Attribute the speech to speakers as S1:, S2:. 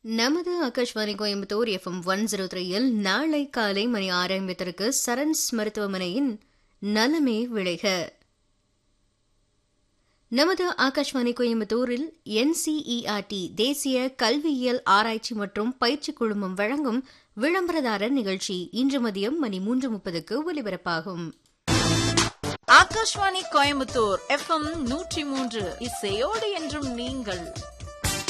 S1: நமது ஆகாஷ்வாணி கோயம்புத்தூர் FM 103 நாளை காலை மணி 6:50 சரண்ஸ் மருத்துவமனையின் நலமே விளைக. நமது ஆகாஷ்வாணி கோயம்புத்தூரில் NCERT தேசிய கல்வியியல் ஆராய்ச்சி மற்றும் பயிற்சி குழுமம் வழங்கும் விளம்பரதாரர் நிகழ்ச்சி இன்று மதியம் மணி 3:30 ஒலிபரப்பாகும்.
S2: ஆகாஷ்வாணி கோயம்புத்தூர் FM 103 இசையோடு என்றும் நீங்கள்.